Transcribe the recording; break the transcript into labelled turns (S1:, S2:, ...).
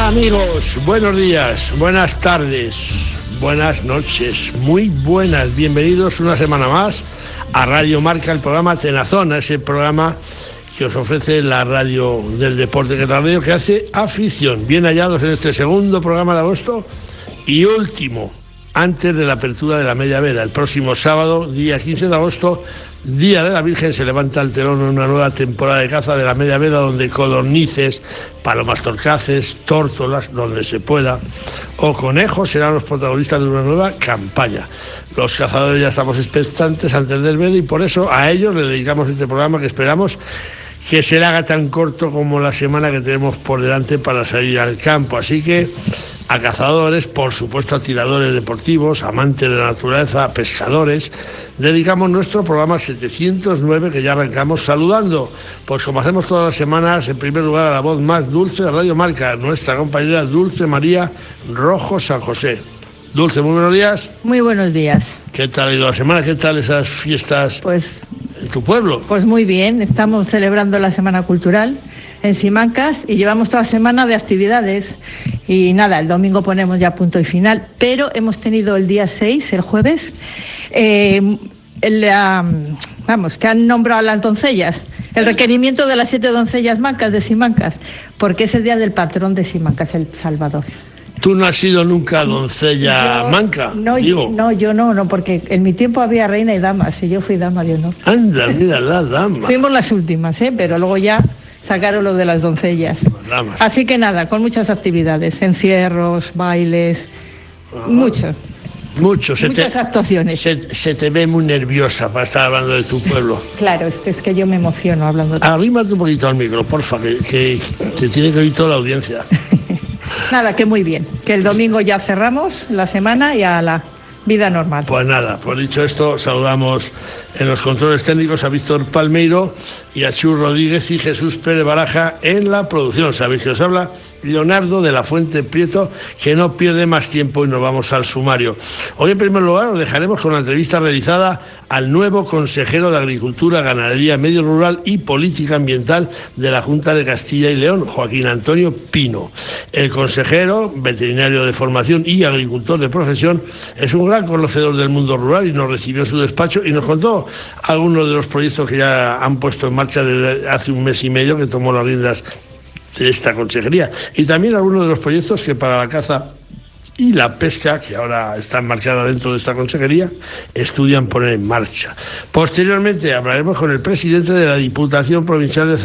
S1: Amigos, buenos días, buenas tardes, buenas noches, muy buenas, bienvenidos una semana más a Radio Marca, el programa Tenazón, ese programa que os ofrece la radio del deporte, que es la radio que hace afición. Bien hallados en este segundo programa de agosto y último, antes de la apertura de la Media Veda. El próximo sábado, día 15 de agosto, Día de la Virgen, se levanta el telón en una nueva temporada de caza de la Media Veda, donde codornices, palomas torcaces, tórtolas, donde se pueda, o conejos serán los protagonistas de una nueva campaña. Los cazadores ya estamos expectantes antes del Veda y por eso a ellos le dedicamos este programa, que esperamos que se le haga tan corto como la semana que tenemos por delante para salir al campo. Así que a cazadores, por supuesto a tiradores deportivos, amantes de la naturaleza, a pescadores, dedicamos nuestro programa 709, que ya arrancamos saludando, pues como hacemos todas las semanas, en primer lugar a la voz más dulce de Radio Marca, nuestra compañera Dulce María Rojo San José. Dulce, muy buenos días.
S2: Muy buenos días.
S1: ¿Qué tal ha ido la semana? ¿Qué tal esas fiestas
S2: pues,
S1: en tu pueblo?
S2: Pues muy bien, estamos celebrando la Semana Cultural en Simancas y llevamos toda la semana de actividades y nada, el domingo ponemos ya punto y final, pero hemos tenido el día 6, el jueves, que han nombrado a las doncellas, el requerimiento de las 7 doncellas mancas de Simancas, porque es el día del patrón de Simancas, el Salvador.
S1: ¿Tú no has sido nunca doncella manca?
S2: No, yo no, porque en mi tiempo había reina y damas, y yo fui dama de honor.
S1: Anda, mira, la dama.
S2: Fuimos las últimas, pero luego ya sacaron lo de las doncellas.
S1: Damas.
S2: Así que nada, con muchas actividades, encierros, bailes, muchas actuaciones.
S1: Se te ve muy nerviosa para estar hablando de tu pueblo.
S2: Claro, es que yo me emociono hablando de...
S1: Arrímate un poquito al micro, porfa, que te tiene que oír toda la audiencia.
S2: Nada, que muy bien, que el domingo ya cerramos la semana y a la vida normal.
S1: Pues nada, por dicho esto, saludamos en los controles técnicos a Víctor Palmeiro y a Chus Rodríguez y Jesús Pérez Baraja en la producción. Sabéis que os habla Leonardo de la Fuente Prieto, que no pierde más tiempo y nos vamos al sumario. Hoy en primer lugar os dejaremos con la entrevista realizada al nuevo consejero de Agricultura, Ganadería, Medio Rural y Política Ambiental de la Junta de Castilla y León, Joaquín Antonio Pino. El consejero, veterinario de formación y agricultor de profesión, es un gran conocedor del mundo rural y nos recibió en su despacho y nos contó algunos de los proyectos que ya han puesto en marcha desde hace un mes y medio que tomó las riendas de esta consejería, y también algunos de los proyectos que para la caza y la pesca, que ahora están marcadas dentro de esta consejería, estudian poner en marcha. Posteriormente hablaremos con el presidente de la Diputación Provincial de